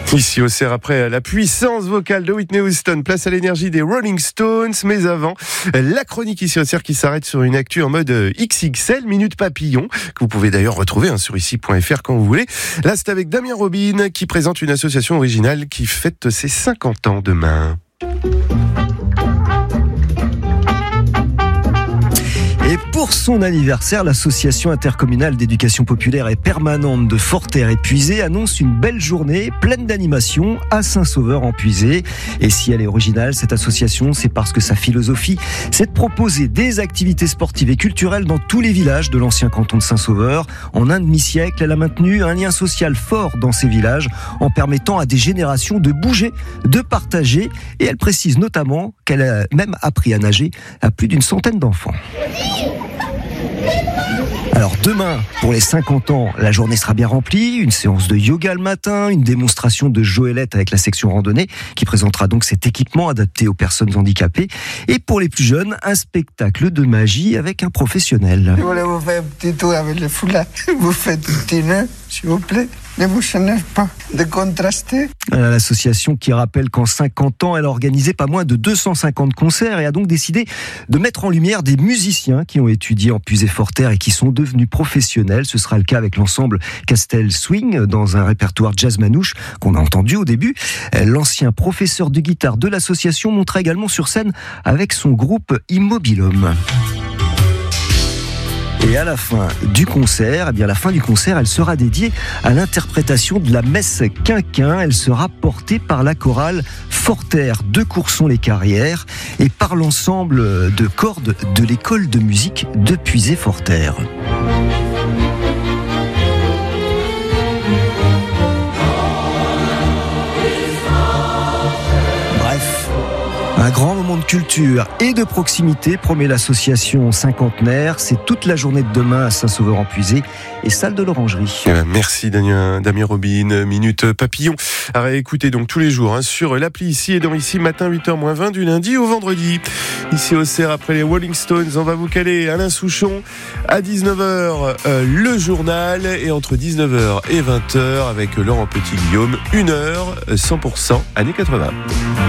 Ici au CER, après la puissance vocale de Whitney Houston, place à l'énergie des Rolling Stones, mais avant, la chronique ici au CER qui s'arrête sur une actu en mode XXL, Minute Papillon, que vous pouvez d'ailleurs retrouver sur ici.fr quand vous voulez. Là, c'est avec Damien Robin qui présente une association originale qui fête ses 50 ans demain. Et pour son anniversaire, l'association intercommunale d'éducation populaire et permanente de Forterre-et-Puisé annonce une belle journée pleine d'animation à Saint-Sauveur-en-Puisé. Et si elle est originale, cette association, c'est parce que sa philosophie, c'est de proposer des activités sportives et culturelles dans tous les villages de l'ancien canton de Saint-Sauveur. En un demi-siècle, elle a maintenu un lien social fort dans ces villages en permettant à des générations de bouger, de partager. Et elle précise notamment qu'elle a même appris à nager à plus d'une centaine d'enfants. Alors demain, pour les 50 ans, la journée sera bien remplie. Une séance de yoga le matin, une démonstration de Joëlette avec la section randonnée qui présentera donc cet équipement adapté aux personnes handicapées. Et pour les plus jeunes, un spectacle de magie avec un professionnel. Je voulais vous faire un petit tour avec le foulard. Vous faites un petit nœud, s'il vous plaît. Ne vous énervez pas de contraster. L'association qui rappelle qu'en 50 ans, elle a organisé pas moins de 250 concerts et a donc décidé de mettre en lumière des musiciens qui ont étudié en Puisé-Forterre et qui sont devenus professionnels. Ce sera le cas avec l'ensemble Castel Swing dans un répertoire jazz manouche qu'on a entendu au début. L'ancien professeur de guitare de l'association montre également sur scène avec son groupe Immobilum. Et à la fin du concert, la fin du concert, elle sera dédiée à l'interprétation de la messe Quinquin. Elle sera portée par la chorale Forterre de Courson-les-Carrières et par l'ensemble de cordes de l'école de musique de Puisé-Forterre. Un grand moment de culture et de proximité promet l'association cinquantenaire. C'est toute la journée de demain à Saint-Sauveur-en-Puisé et salle de l'Orangerie. Merci Damien Robin. Minute Papillon à réécouter donc tous les jours sur l'appli ici et dans Ici matin 8h-20 du lundi au vendredi. Ici au CER après les Rolling Stones, on va vous caler Alain Souchon à 19h le journal et entre 19h et 20h avec Laurent Petit-Guillaume 1h 100% années 80.